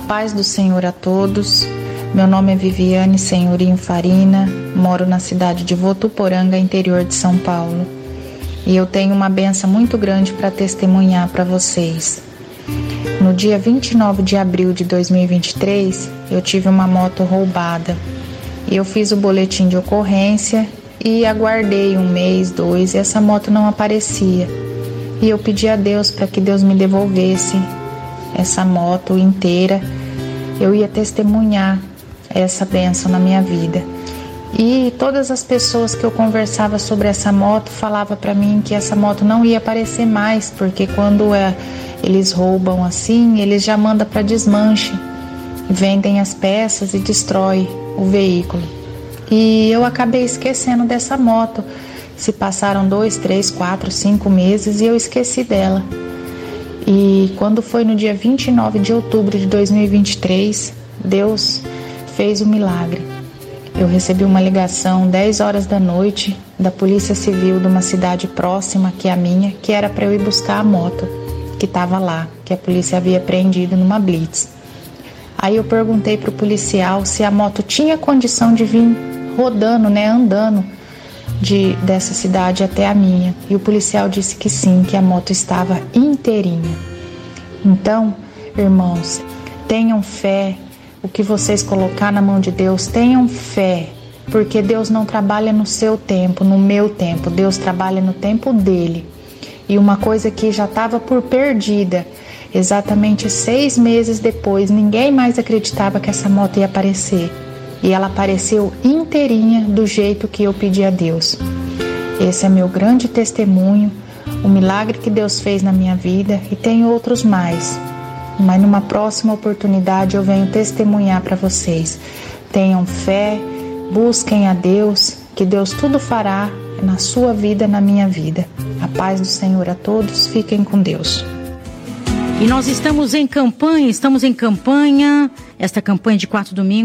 paz do Senhor a todos. Meu nome é Viviane Senhorinho Farina, moro na cidade de Votuporanga, interior de São Paulo. E eu tenho uma bênção muito grande para testemunhar para vocês. No dia 29 de abril de 2023, eu tive uma moto roubada. E eu fiz o boletim de ocorrência e aguardei 1 mês, 2, e essa moto não aparecia. E eu pedi a Deus para que Deus me devolvesse essa moto inteira. Eu ia testemunhar essa bênção na minha vida. E todas as pessoas que eu conversava sobre essa moto falavam para mim que essa moto não ia aparecer mais, porque quando eles roubam assim, eles já mandam para desmanche, vendem as peças e destrói o veículo. E eu acabei esquecendo dessa moto. Se passaram 2, 3, 4, 5 meses e eu esqueci dela. E quando foi no dia 29 de outubro de 2023, Deus fez um milagre. Eu recebi uma ligação 10 horas da noite da Polícia Civil de uma cidade próxima que é a minha, que era para eu ir buscar a moto que estava lá, que a polícia havia apreendido numa blitz. Aí eu perguntei para o policial se a moto tinha condição de vir rodando, andando dessa cidade até a minha. E o policial disse que sim, que a moto estava inteirinha. Então, irmãos, tenham fé. O que vocês colocar na mão de Deus, tenham fé, porque Deus não trabalha no seu tempo, no meu tempo, Deus trabalha no tempo dele. E uma coisa que já estava por perdida, exatamente 6 meses depois, ninguém mais acreditava que essa moto ia aparecer. E ela apareceu inteirinha do jeito que eu pedi a Deus. Esse é meu grande testemunho, o milagre que Deus fez na minha vida, e tem outros mais. Mas numa próxima oportunidade eu venho testemunhar para vocês. Tenham fé, busquem a Deus, que Deus tudo fará na sua vida, na minha vida. A paz do Senhor a todos, fiquem com Deus. E nós estamos em campanha, esta campanha de 4 domingos.